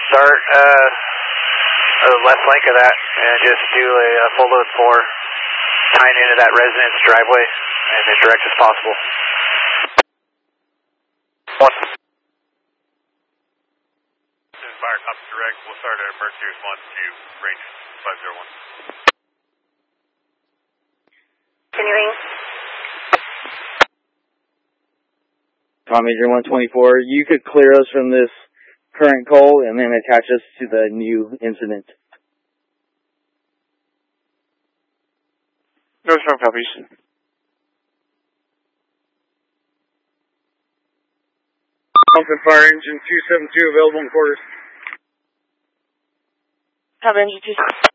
Start the left flank of that and just do a full load 4, tying into that residence driveway and as direct as possible. 1. Fire comes direct. We'll start at emergency response to range 501. Continuing. Tom Major 124, you could clear us from this current call and then attach us to the new incident. No strong copies. Pumping fire engine 272 available in quarters. Cover engine 272.